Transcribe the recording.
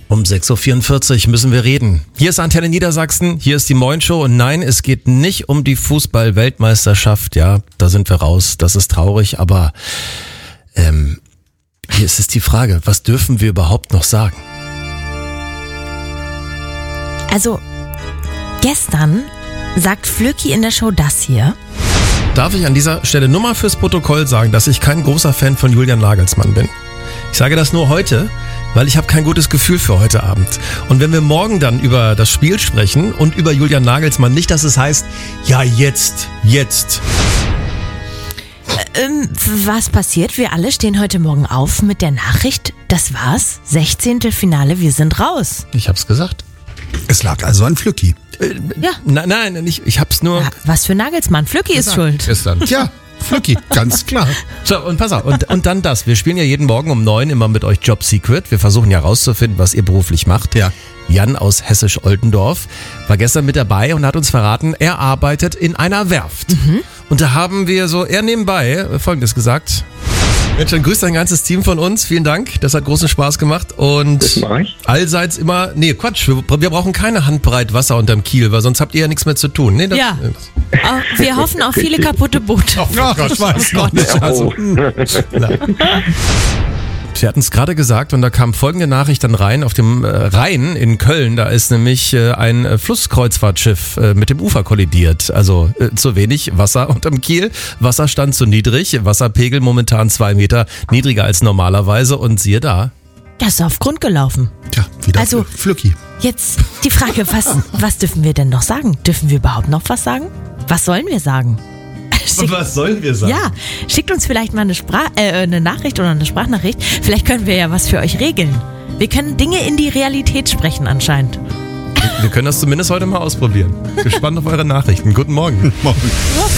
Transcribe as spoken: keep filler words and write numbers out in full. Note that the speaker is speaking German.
Um sechs Uhr vierundvierzig müssen wir reden. Hier ist Antenne Niedersachsen, hier ist die Moin Show und nein, es geht nicht um die Fußball-Weltmeisterschaft. Ja, da sind wir raus, das ist traurig, aber ähm, hier ist es die Frage, was dürfen wir überhaupt noch sagen? Also, gestern sagt Flöki in der Show das hier. Darf ich an dieser Stelle nur mal fürs Protokoll sagen, dass ich kein großer Fan von Julian Nagelsmann bin? Ich sage das nur heute, weil ich habe kein gutes Gefühl für heute Abend. Und wenn wir morgen dann über das Spiel sprechen und über Julian Nagelsmann, nicht, dass es heißt, ja jetzt, jetzt. Ähm, was passiert? Wir alle stehen heute Morgen auf mit der Nachricht, das war's, sechzehnte Finale, wir sind raus. Ich hab's gesagt. Es lag also an Flöki. Äh, Ja. Nein, nein, ich, ich hab's nur... Ja, was für Nagelsmann? Flöki ist schuld. Gestern. Ja, Flöki, ganz klar. So, und pass auf, und, und dann das. Wir spielen ja jeden Morgen um neun immer mit euch Job Secret. Wir versuchen ja rauszufinden, was ihr beruflich macht. Ja. Jan aus Hessisch-Oldendorf war gestern mit dabei und hat uns verraten, er arbeitet in einer Werft. Mhm. Und da haben wir so eher nebenbei Folgendes gesagt. Mensch, dann grüßt ein ganzes Team von uns. Vielen Dank, das hat großen Spaß gemacht. Und Das mach ich. allseits immer, nee, Quatsch, wir, wir brauchen keine Handbreit Wasser unterm Kiel, weil sonst habt ihr ja nichts mehr zu tun. Nee, das, Ja. Äh, Wir hoffen auf viele kaputte Boote. Ja, ich weiß noch nicht. Also, na. Sie hatten es gerade gesagt und da kam folgende Nachricht dann rein. Auf dem äh, Rhein in Köln, da ist nämlich äh, ein äh, Flusskreuzfahrtschiff äh, mit dem Ufer kollidiert. Also äh, zu wenig Wasser unterm Kiel, Wasserstand zu niedrig, Wasserpegel momentan zwei Meter niedriger als normalerweise und siehe da. Das ist auf Grund gelaufen. Tja, wieder Also- Flöki. Jetzt die Frage, was, was dürfen wir denn noch sagen? Dürfen wir überhaupt noch was sagen? Was sollen wir sagen? Schickt, Was sollen wir sagen? ja, schickt uns vielleicht mal eine, Sprach, äh, eine Nachricht oder eine Sprachnachricht. Vielleicht können wir ja was für euch regeln. Wir können Dinge in die Realität sprechen anscheinend. Wir können das zumindest heute mal ausprobieren. Gespannt auf eure Nachrichten. Guten Morgen. Morgen.